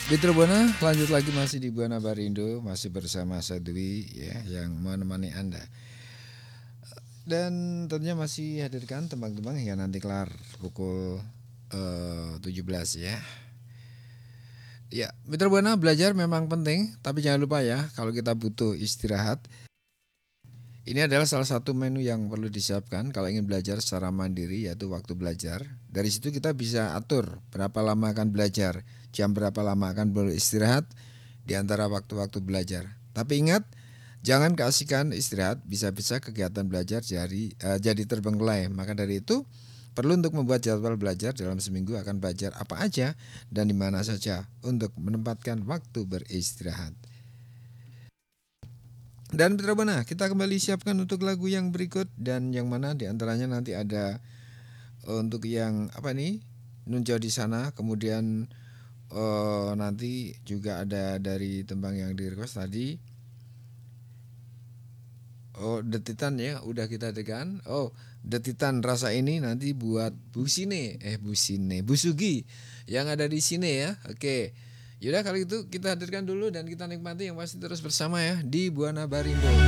Mitra Buana, lanjut lagi masih di Buana Barindo, masih bersama saya Dwi ya yang menemani Anda. Dan tentunya masih hadirkan teman-teman yang nanti kelar pukul 17 ya. Ya, Mitra Buana, belajar memang penting, tapi jangan lupa ya kalau kita butuh istirahat. Ini adalah salah satu menu yang perlu disiapkan kalau ingin belajar secara mandiri, yaitu waktu belajar. Dari situ kita bisa atur berapa lama akan belajar, jam berapa lama akan beristirahat di antara waktu-waktu belajar. Tapi ingat, jangan keasikan istirahat, bisa-bisa kegiatan belajar jadi terbengkelai. Maka dari itu, perlu untuk membuat jadwal belajar dalam seminggu akan belajar apa aja dan di mana saja untuk menempatkan waktu beristirahat. Dan Mitra Buana, kita kembali siapkan untuk lagu yang berikut dan yang mana diantaranya nanti ada untuk yang apa nih Nunjo di sana, kemudian nanti juga ada dari tembang yang di request tadi. Oh, Detitan ya, udah kita tekan. Oh, Detitan rasa ini nanti buat Bu Sugi yang ada di sini ya. Oke. Yaudah kalau itu kita hadirkan dulu dan kita nikmati yang pasti terus bersama ya di Buana Barindo.